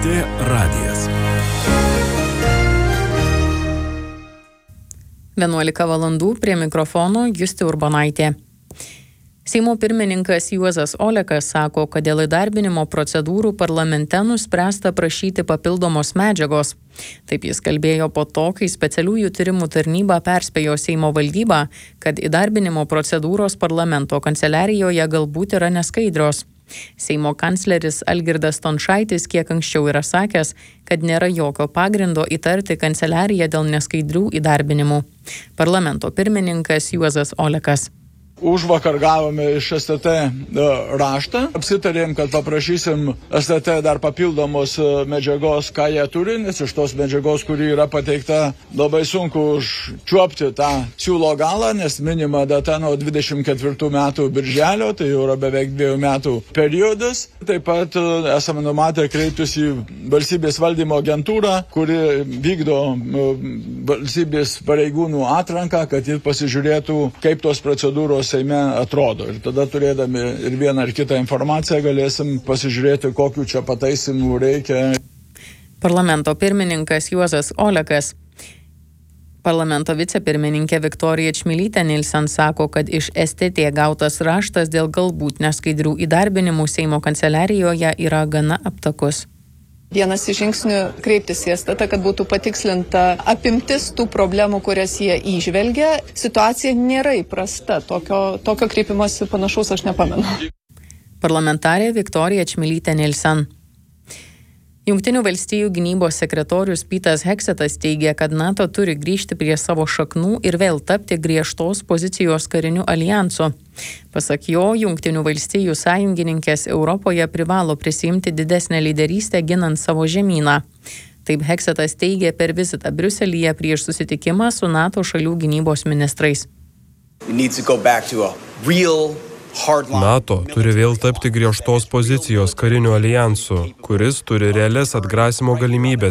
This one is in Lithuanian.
LRT radijas. 11 valandų prie mikrofono Justė Urbonaitė. Seimo pirmininkas Juozas Olekas sako, kad dėl įdarbinimo procedūrų parlamente nuspręsta prašyti papildomos medžiagos. Taip jis kalbėjo po to, kai specialiųjų tyrimų tarnyba perspėjo Seimo valdybą, kad įdarbinimo procedūros parlamento kanceliarijoje galbūt yra neskaidrios. Seimo kancleris Algirdas Stončaitis kiek anksčiau yra sakęs, kad nėra jokio pagrindo įtarti kanceliariją dėl neskaidrių įdarbinimų. Parlamento pirmininkas Juozas Olekas. Užvakar gavome iš STT raštą. Apsitarėm, kad paprašysim STT dar papildomos medžiagos, ką jie turi, nes iš tos medžiagos, kuri yra pateikta, labai sunku užčiuopti tą siūlo galą, nes minima data nuo 24 metų birželio, tai jau yra beveik 2 metų periodas. Taip pat esame numatę kreiptis į valstybės valdymo agentūrą, kuri vykdo valstybės pareigūnų atranką, kad jis pasižiūrėtų, kaip tos procedūros Seime atrodo. Ir tada turėdami ir vieną ar kitą informaciją galėsim pasižiūrėti, kokių čia pataisimų reikia. Parlamento pirmininkas Juozas Olekas. Parlamento vicepirmininkė Viktorija Čmilytė Nilsen sako, kad iš STT gautas raštas dėl galbūt neskaidrių įdarbinimų Seimo kanceliarijoje yra gana aptakus. Vienas iš žingsnių kreiptis į STT, kad būtų patikslinta apimtis tų problemų, kurias jie įžvelgia. Situacija nėra įprasta. Tokio kreipimosi panašaus aš nepamenu. Parlamentarė Viktorija Čmilytė Nilsen. Jungtinių valstijų gynybos sekretorius Petas Heksetas teigia, kad NATO turi grįžti prie savo šaknų ir vėl tapti griežtos pozicijos kariniu alijansu. Pasak jo, Jungtinių valstijų sąjungininkės Europoje privalo prisiimti didesnę lyderystę ginant savo žemyną. Taip Heksetas teigė per vizitą Briuselyje prieš susitikimą su NATO šalių gynybos ministrais. NATO turi vėl tapti griežtos pozicijos kariniu alijansu, kuris turi realias atgrasimo galimybės